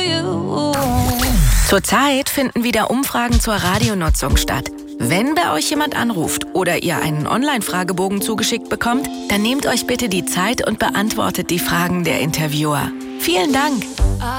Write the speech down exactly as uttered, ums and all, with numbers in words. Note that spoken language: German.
you. Zurzeit finden wieder Umfragen zur Radionutzung statt. Wenn bei euch jemand anruft oder ihr einen Online-Fragebogen zugeschickt bekommt, dann nehmt euch bitte die Zeit und beantwortet die Fragen der Interviewer. Vielen Dank!